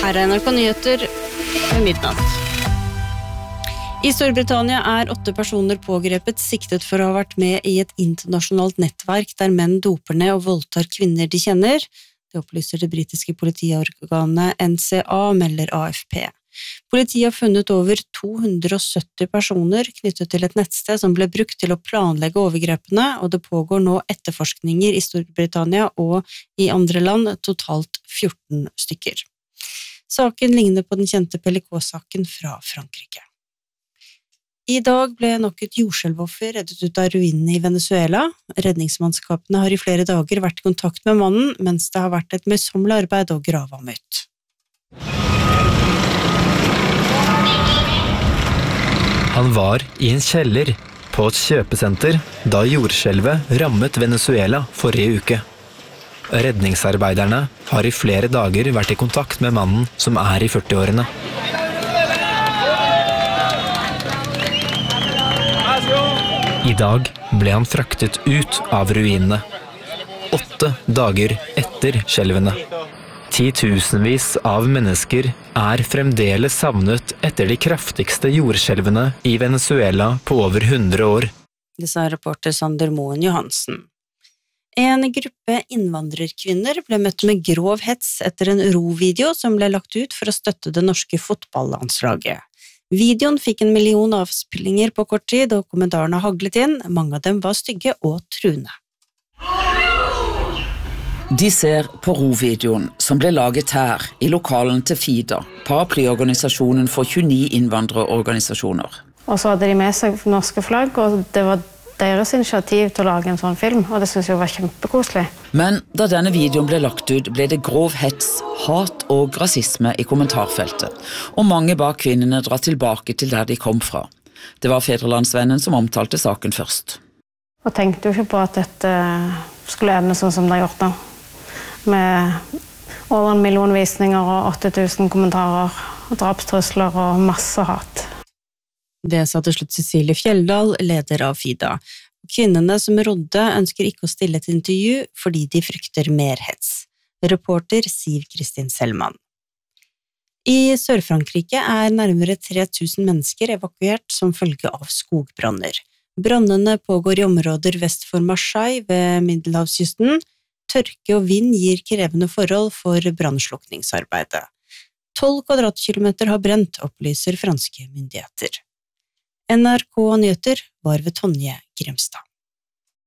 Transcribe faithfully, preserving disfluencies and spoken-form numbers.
Her er N R K Nyheter ved midnatt. I Storbritannia er åtte personer pågrepet siktet for å ha vært med i et internasjonalt nettverk der menn doper ned og voldtar kvinner de kjenner. Det opplyser det britiske politiorganet N C A, melder A F P. Politiet har funnet over to hundre og sytti personer knyttet til et nettsted som ble brukt til å planlegge overgrepene, og det pågår nå etterforskninger i Storbritannia og i andre land, totalt fjorten stykker. Saken ligner på den kjente Pellicot-saken fra Frankrike. I dag ble nok et jordskjelvoffer reddet ut av ruinene i Venezuela. Redningsmannskapene har i flere dager vært i kontakt med mannen, mens det har vært et møysommelig arbeid å grave ham ut. Han var i en kjeller på et kjøpesenter da jordskjelvet rammet Venezuela forrige uke. Redningsarbeiderne har i flere dager vært i kontakt med mannen som er i førtiårene. I dag ble han fraktet ut av ruinene, åtte dager etter skjelvene. Titusenvis av mennesker er fremdeles savnet etter de kraftigste jordskjelvene i Venezuela på over hundre år. Det sa reporter Sander Moen Johansen. En gruppe innvandrerkvinner ble møtt med grov hets etter en ro-video som ble lagt ut for å støtte det norske fotballandslaget. Videoen fikk en million avspillinger på kort tid, og kommentarene haglet inn. Mange av dem var stygge og truende. De ser på ro-videoen som ble laget her i lokalen til FIDA, paraplyorganisasjonen for tjueni innvandrerorganisasjoner. Og så hadde de med seg norske flagg, og det var deres initiativ til å lage en sånn film, og det synes jeg var kjempekoselig. Men da denne videoen ble lagt ut, ble det grov hets, hat og rasisme i kommentarfeltet, og mange ba kvinnene dra tilbake til der de kom fra. Det var Fedrelandsvennen som omtalte saken først. Og tenkte jo ikke på at dette skulle ende sånn som det har gjort nå, med over en million visninger og åtte tusen kommentarer, drapstrusler og masse hat. Det sa til slutt Cecilie Fjelldal, leder av FIDA. Kvinnene som rodde ønsker ikke å stille et intervju fordi de frykter mer hets. Reporter Siv Kristin Selman. I Sør-Frankrike er nærmere tre tusen mennesker evakuert som følge av skogbranner. Brannene pågår i områder vest for Marseille ved Middelhavskysten. Tørke og vind gir krevende forhold for brannslukningsarbeidet. tolv kvadratkilometer har brent, opplyser franske myndigheter. N R K Nyheter var ved Tonje Grimstad.